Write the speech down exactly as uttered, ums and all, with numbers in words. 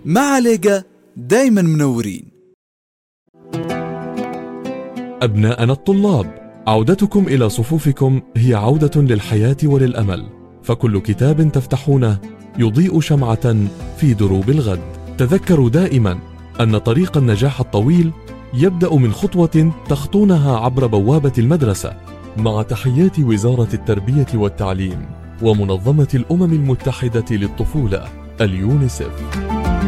مع ليجا دايما منورين. أبناءنا الطلاب، عودتكم إلى صفوفكم هي عودة للحياة وللأمل، فكل كتاب تفتحونه يضيء شمعة في دروب الغد. تذكروا دائما أن طريق النجاح الطويل يبدأ من خطوة تخطونها عبر بوابة المدرسة. مع تحيات وزارة التربية والتعليم ومنظمة الأمم المتحدة للطفولة اليونيسف.